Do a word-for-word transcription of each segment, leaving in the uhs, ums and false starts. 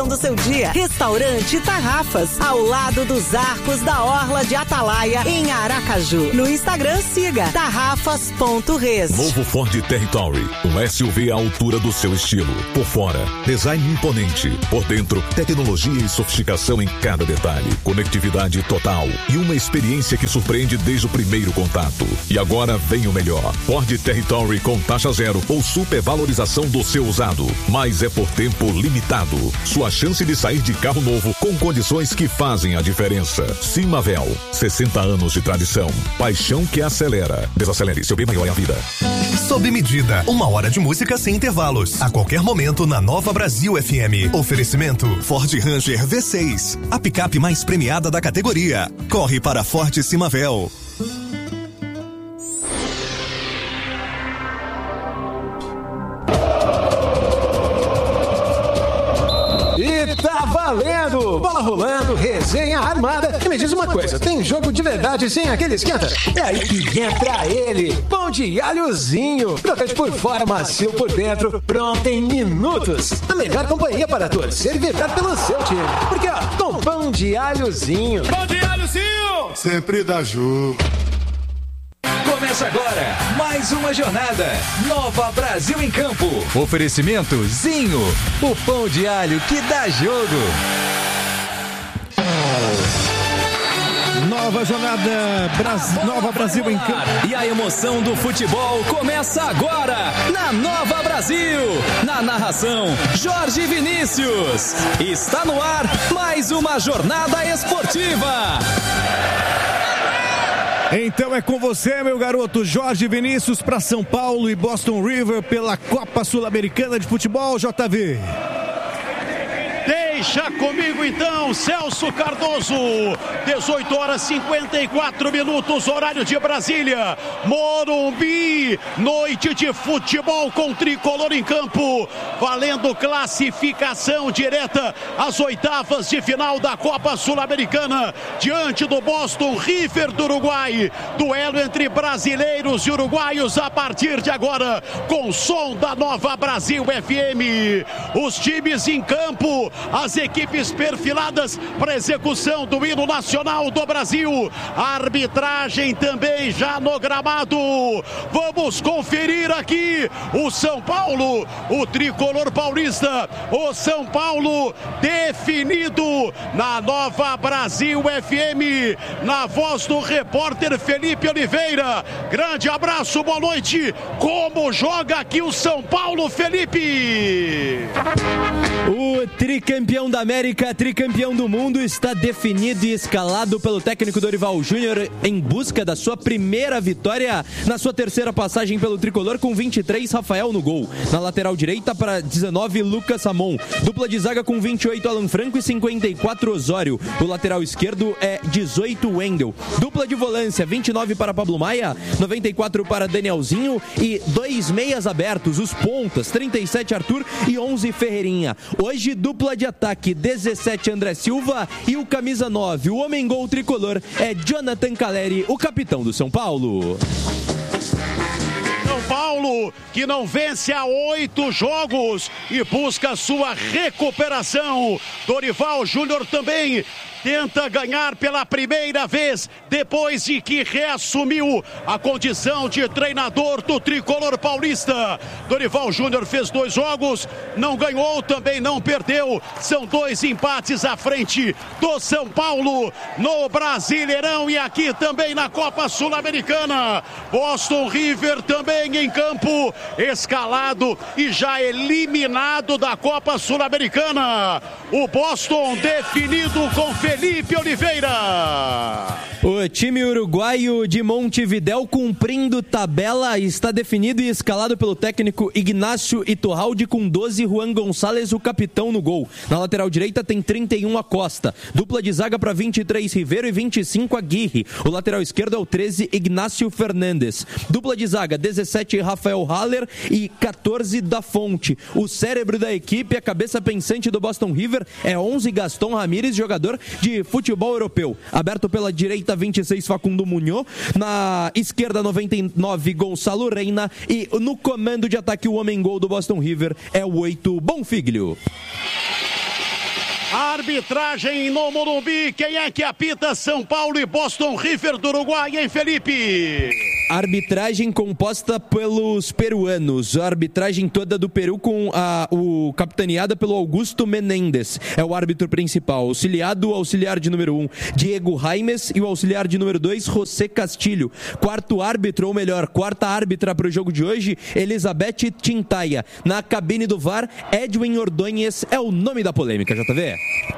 do seu dia. Restaurante Tarrafas, ao lado dos arcos da Orla de Atalaia, em Aracaju. No Instagram, siga tarrafas ponto res. Novo Ford Territory, um S U V à altura do seu estilo. Por fora, design imponente. Por dentro, tecnologia e sofisticação em cada detalhe. Conectividade total e uma experiência que surpreende desde o primeiro contato. E agora vem o melhor. Ford Territory com taxa zero ou supervalorização do seu usado. Mas é por tempo limitado. Sua chance de sair de carro novo com condições que fazem a diferença. Simavel, sessenta anos de tradição. Paixão que acelera. Desacelere, seu bem maior é a vida. Sob medida, uma hora de música sem intervalos. A qualquer momento na Nova Brasil F M. Oferecimento Ford Ranger V seis. A picape mais premiada da categoria. Corre para Ford Simavel. Tá valendo! Bola rolando, resenha armada. E me diz uma coisa, tem jogo de verdade sem aquele esquenta? É aí que entra ele, pão de alhozinho. Crocante por fora, macio por dentro, pronto em minutos. A melhor companhia para torcer e vibrar pelo seu time. Porque ó, com pão de alhozinho. Pão de alhozinho! Sempre dá jogo. Começa agora mais uma jornada Nova Brasil em Campo. Oferecimento Zinho, o pão de alho que dá jogo. Nova jornada Bras... Nova Brasil em Campo. E a emoção do futebol começa agora na Nova Brasil. Na narração, Jorge Vinícius. Está no ar mais uma jornada esportiva. Então é com você, meu garoto, Jorge Vinícius, para São Paulo e Boston River pela Copa Sul-Americana de Futebol, J V. Deixa comigo então, Celso Cardoso. dezoito horas e cinquenta e quatro minutos, horário de Brasília. Morumbi, noite de futebol com tricolor em campo, valendo classificação direta às oitavas de final da Copa Sul-Americana, diante do Boston River do Uruguai. Duelo entre brasileiros e uruguaios a partir de agora, com som da Nova Brasil F M. Os times em campo, as equipes perfiladas para execução do hino nacional do Brasil. A arbitragem também já no gramado. Vamos conferir aqui o São Paulo, o tricolor paulista, o São Paulo definido na Nova Brasil F M, na voz do repórter Felipe Oliveira. Grande abraço, boa noite. Como joga aqui o São Paulo, Felipe? O tricampeão da América, tricampeão do mundo, está definido e escalado pelo técnico Dorival Júnior em busca da sua primeira vitória na sua terceira passagem pelo tricolor, com vinte e três, Rafael no gol. Na lateral direita, para dezenove, Lucas Ramon. Dupla de zaga com vinte e oito, Alan Franco, e cinquenta e quatro, Osório. O lateral esquerdo é dezoito, Wendel. Dupla de volância, vinte e nove para Pablo Maia, noventa e quatro para Danielzinho e dois meias abertos, os pontas, trinta e sete, Arthur e onze, Ferreirinha. Hoje, dupla de ataque, dezessete, André Silva, e o camisa nove, o homem gol tricolor, é Jonathan Caleri, o capitão do São Paulo. São Paulo, que não vence há oito jogos e busca sua recuperação. Dorival Júnior também tenta ganhar pela primeira vez depois de que reassumiu a condição de treinador do tricolor paulista. Dorival Júnior fez dois jogos, não ganhou, também não perdeu. São dois empates à frente do São Paulo no Brasileirão e aqui também na Copa Sul-Americana. Boston River também em campo, escalado e já eliminado da Copa Sul-Americana. O Boston definido com Felipe Oliveira. O time uruguaio de Montevidéu cumprindo tabela está definido e escalado pelo técnico Ignacio Iturralde, com doze, Juan Gonçalves, o capitão, no gol. Na lateral direita tem trinta e um, Acosta. Dupla de zaga para vinte e três, Ribeiro, e vinte e cinco, Aguirre. O lateral esquerdo é o treze, Ignacio Fernandes. Dupla de zaga, dezessete, Rafael Haller, e quatorze, da Fonte. O cérebro da equipe, a cabeça pensante do Boston River, é onze, Gaston Ramírez, jogador de futebol europeu. Aberto pela direita, vinte e seis, Facundo Munhoz. Na esquerda, noventa e nove, Gonçalo Reina. E no comando de ataque, o homem gol do Boston River é o oito, Bonfiglio. Arbitragem no Morumbi, quem é que apita? São Paulo e Boston River do Uruguai, hein, Felipe? Arbitragem composta pelos peruanos, a arbitragem toda do Peru com a o, capitaneada pelo Augusto Menéndez, é o árbitro principal, auxiliado o auxiliar de número um, Diego Jaimes, e o auxiliar de número dois, José Castilho. Quarto árbitro, ou melhor, quarta árbitra para o jogo de hoje, Elizabeth Tintaia. Na cabine do V A R, Edwin Ordonhes é o nome da polêmica, J V.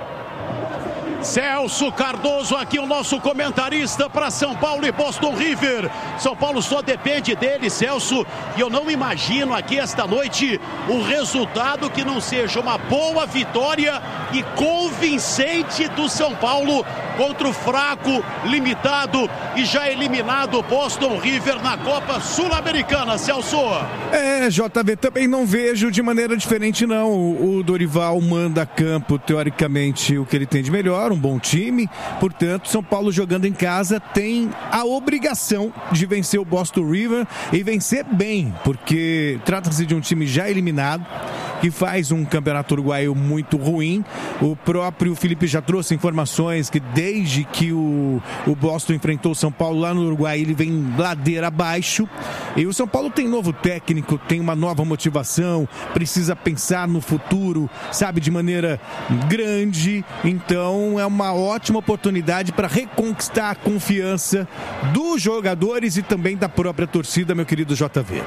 Celso Cardoso aqui, o nosso comentarista para São Paulo e Boston River. São Paulo só depende dele, Celso, e eu não imagino aqui esta noite um resultado que não seja uma boa vitória e convincente do São Paulo contra o fraco, limitado e já eliminado Boston River na Copa Sul-Americana, Celso. É, J V, também não vejo de maneira diferente não. O, o Dorival manda a campo, teoricamente, o que ele tem de melhor, um bom time, portanto, São Paulo jogando em casa tem a obrigação de vencer o Boston River e vencer bem, porque trata-se de um time já eliminado, que faz um campeonato uruguaio muito ruim. O próprio Felipe já trouxe informações que desde que o, o Boston enfrentou o São Paulo lá no Uruguai, ele vem ladeira abaixo, e o São Paulo tem novo técnico, tem uma nova motivação, precisa pensar no futuro, sabe, de maneira grande, então é uma ótima oportunidade para reconquistar a confiança dos jogadores e também da própria torcida, meu querido J V.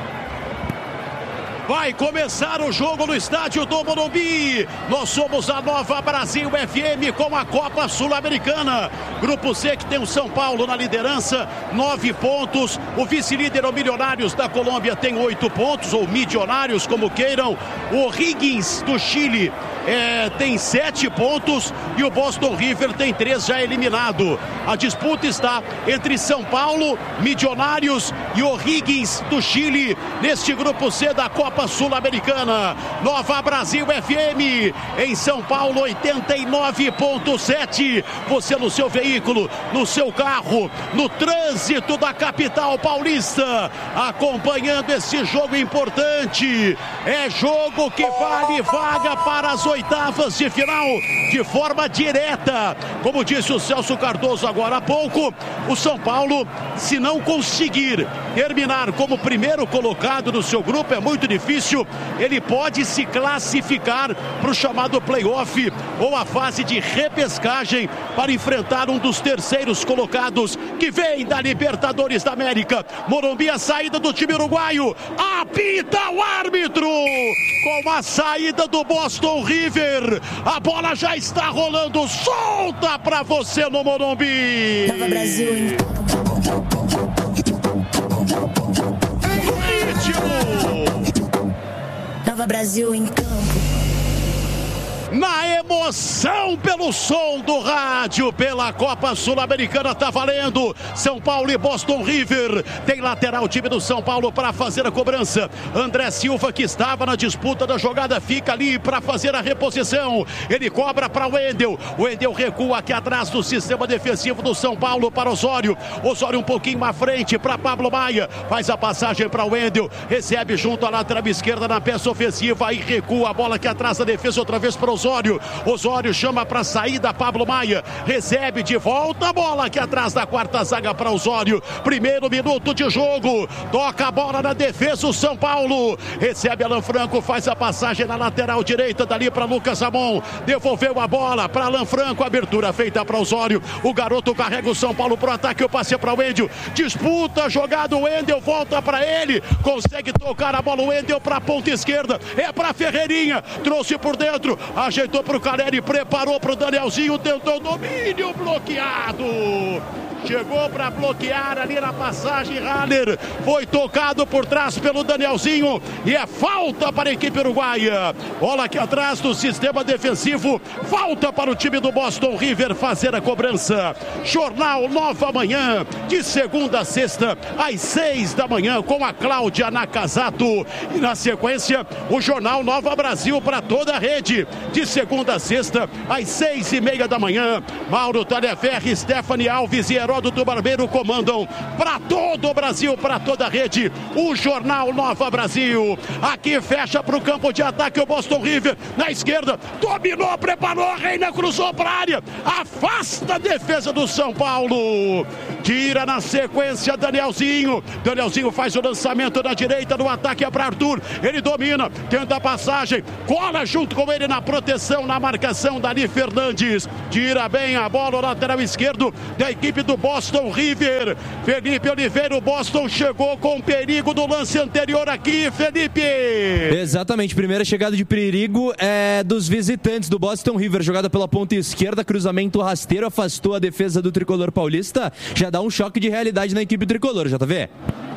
Vai começar o jogo no estádio do Morumbi. Nós somos a Nova Brasil F M com a Copa Sul-Americana. Grupo C, que tem o São Paulo na liderança, nove pontos. O vice-líder, o Milionários da Colômbia, tem oito pontos, ou Milionários, como queiram. O Higgins do Chile é, tem sete pontos e o Boston River tem três, já eliminado. A disputa está entre São Paulo, Milionários e o Higgins do Chile neste Grupo C da Copa Sul-Americana. Nova Brasil F M em São Paulo, oitenta e nove ponto sete. Você no seu veículo, no seu carro, no trânsito da capital paulista, acompanhando esse jogo importante. É jogo que vale vaga para as oitavas de final de forma direta. Como disse o Celso Cardoso agora há pouco, o São Paulo, se não conseguir terminar como primeiro colocado no seu grupo, é muito difícil. Ele pode se classificar para o chamado playoff ou a fase de repescagem para enfrentar um dos terceiros colocados que vem da Libertadores da América. Morumbi, a saída do time uruguaio, apita o árbitro com a saída do Boston River. A bola já está rolando, solta para você no Morumbi. Nova Brasil, hein? Nova Brasil em campo. Na emoção pelo som do rádio, pela Copa Sul-Americana, tá valendo. São Paulo e Boston River. Tem lateral, time do São Paulo para fazer a cobrança. André Silva, que estava na disputa da jogada, fica ali para fazer a reposição. Ele cobra para o Wendel. O Wendel recua aqui atrás do sistema defensivo do São Paulo para Osório. Osório um pouquinho à frente para Pablo Maia. Faz a passagem para o Wendel. Recebe junto à lateral esquerda na peça ofensiva. Aí recua a bola aqui atrás da defesa outra vez para Osório. Osório chama para saída Pablo Maia, recebe de volta a bola aqui atrás da quarta zaga para Osório. Primeiro minuto de jogo, toca a bola na defesa o São Paulo, recebe Alan Franco, faz a passagem na lateral direita dali para Lucas Ramon, devolveu a bola para Alan Franco, abertura feita para Osório. O garoto carrega o São Paulo pro ataque, o passe para o Wendel, disputa jogada, o Wendel volta para ele, consegue tocar a bola, o Wendel para a ponta esquerda, é para Ferreirinha, trouxe por dentro, ajeitou para o Caleri, preparou para o Danielzinho, tentou domínio, bloqueado. Chegou para bloquear ali na passagem, Haller foi tocado por trás pelo Danielzinho e é falta para a equipe uruguaia. Bola aqui atrás do sistema defensivo, falta para o time do Boston River fazer a cobrança. Jornal Nova Manhã, de segunda a sexta, às seis da manhã, com a Cláudia Nakazato. E na sequência, o Jornal Nova Brasil para toda a rede, de segunda a sexta, às seis e meia da manhã. Mauro Talhaferri, Stephanie Alves e Herói Produto Barbeiro comandam para todo o Brasil, para toda a rede, o Jornal Nova Brasil. Aqui fecha para o campo de ataque o Boston River, na esquerda, dominou, preparou, Reina cruzou para a área, afasta a defesa do São Paulo, tira na sequência Danielzinho, Danielzinho faz o lançamento na direita, no ataque é para Arthur, ele domina, tenta a passagem, cola junto com ele na proteção, na marcação, Dani Fernandes, tira bem a bola, o lateral esquerdo da equipe do Boston River, Felipe Oliveira. O Boston chegou com perigo do lance anterior aqui, Felipe. Exatamente, primeira chegada de perigo é dos visitantes do Boston River, jogada pela ponta esquerda, cruzamento rasteiro, afastou a defesa do tricolor paulista, já dá um choque de realidade na equipe tricolor, J V.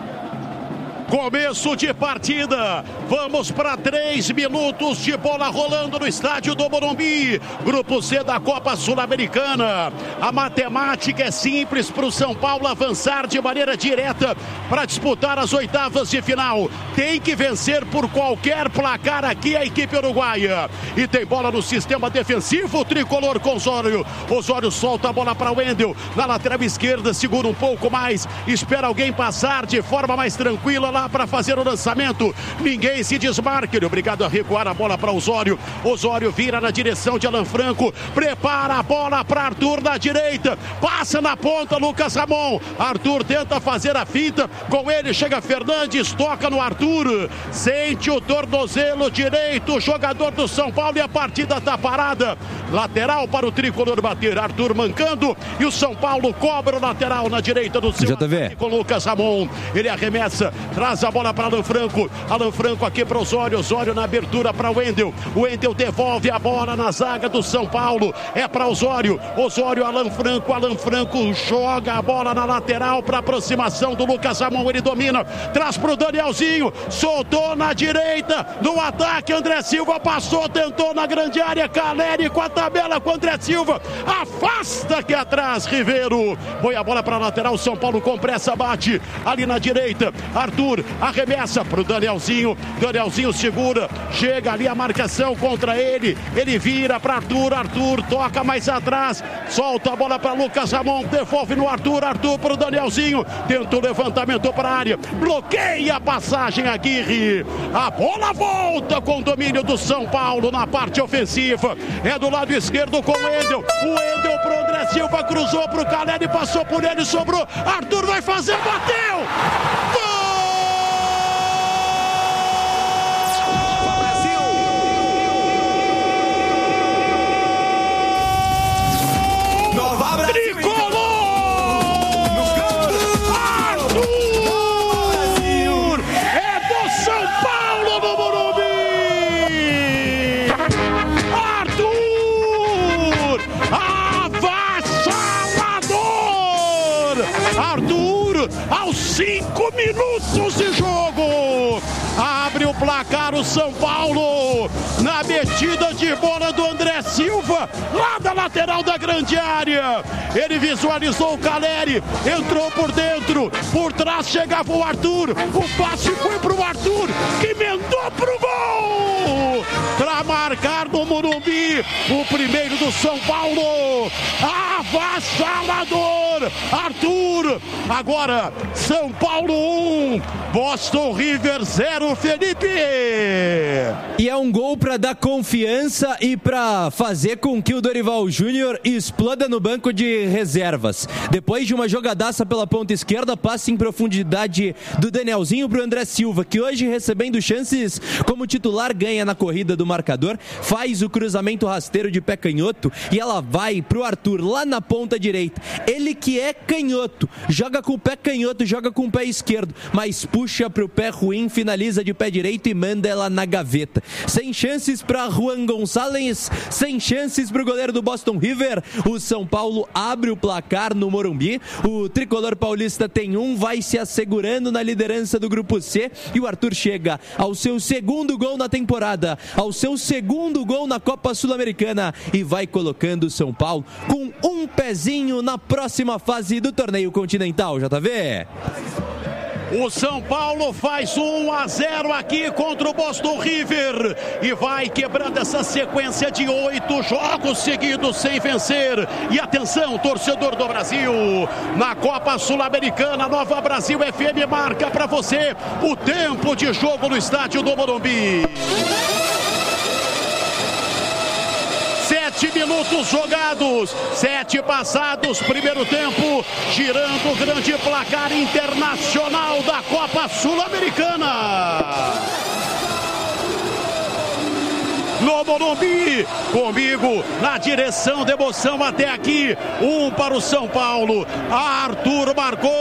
Começo de partida, vamos para três minutos de bola rolando no estádio do Morumbi, Grupo C da Copa Sul-Americana. A matemática é simples para o São Paulo avançar de maneira direta para disputar as oitavas de final. Tem que vencer por qualquer placar aqui a equipe uruguaia. E tem bola no sistema defensivo, o tricolor com Osório. Osório solta a bola para o Wendel, na lateral esquerda, segura um pouco mais, espera alguém passar de forma mais tranquila para fazer o lançamento, ninguém se desmarca, ele é obrigado a recuar a bola para Osório, Osório vira na direção de Alan Franco, prepara a bola para Arthur na direita, passa na ponta Lucas Ramon, Arthur tenta fazer a finta, com ele chega Fernandes, toca no Arthur, sente o tornozelo direito, o jogador do São Paulo, e a partida está parada, lateral para o tricolor bater, Arthur mancando, e o São Paulo cobra o lateral na direita do seu ataque com Lucas Ramon, ele arremessa, traz a bola para Alan Franco, Alan Franco aqui para Osório, Osório na abertura para o Wendel, o Wendel devolve a bola na zaga do São Paulo, é para Osório, Osório, Alan Franco, Alan Franco joga a bola na lateral para aproximação do Lucas Ramon, ele domina, traz para o Danielzinho, soltou na direita, no ataque André Silva passou, tentou na grande área, Caleri com a tabela com André Silva, afasta aqui atrás, Ribeiro, põe a bola para a lateral, São Paulo com pressa, bate ali na direita, Arthur arremessa para o Danielzinho, Danielzinho segura, chega ali a marcação contra ele, ele vira para Arthur, Arthur toca mais atrás, solta a bola para Lucas Ramon, devolve no Arthur, Arthur para o Danielzinho, tenta o levantamento para a área, bloqueia a passagem Aguirre, a bola volta com o domínio do São Paulo na parte ofensiva, é do lado esquerdo com o Wendel, o Wendel para o André Silva, cruzou para o Caleri, passou por ele, sobrou, Arthur vai fazer, bateu! Gol! Aos cinco minutos de jogo, abre o placar o São Paulo, na metida de bola do André Silva, lá da lateral da grande área, ele visualizou o Caleri, entrou por dentro, por trás chegava o Arthur, o passe foi pro Arthur, que emendou pro gol, para marcar no Morumbi, o primeiro do São Paulo, avassalador, Arthur, agora São Paulo um, Boston River zero, Felipe. E é um gol para dar confiança e para fazer com que o Dorival Júnior exploda no banco de reservas. Depois de uma jogadaça pela ponta esquerda, passe em profundidade do Danielzinho para o André Silva, que hoje recebendo chances como titular ganha na corrida do marcador, faz o cruzamento rasteiro de pé canhoto e ela vai para o Arthur lá na ponta direita. Ele que é canhoto, joga com o pé canhoto, joga com o pé esquerdo, mas puxa para o pé ruim, finaliza de pé direito e manda ela na gaveta. Sem chances para Juan Gonçalves, sem chances para o goleiro do Boston River. O São Paulo abre o placar no Morumbi. O tricolor paulista tem um, vai se assegurando na liderança do Grupo C e o Arthur chega ao seu segundo gol na temporada, ao seu segundo gol na Copa Sul-Americana e vai colocando o São Paulo com um pezinho na próxima fase do torneio continental, J V. O São Paulo faz um a zero aqui contra o Boston River e vai quebrando essa sequência de oito jogos seguidos sem vencer. E atenção, torcedor do Brasil, na Copa Sul-Americana, Nova Brasil F M marca para você o tempo de jogo no estádio do Morumbi. Sete minutos jogados, sete passados, primeiro tempo, girando o grande placar internacional da Copa Sul-Americana. No Morumbi, comigo na direção de emoção até aqui, um para o São Paulo, Arthur marcou.